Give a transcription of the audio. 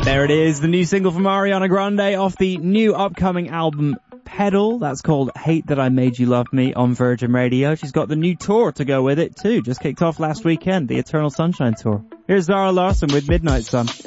There it is, the new single from Ariana Grande off the new upcoming album Pedal. That's called Hate That I Made You Love Me on Virgin Radio. She's got the new tour to go with it too. Just kicked off last weekend, the Eternal Sunshine Tour. Here's Zara Larsson with Midnight Sun.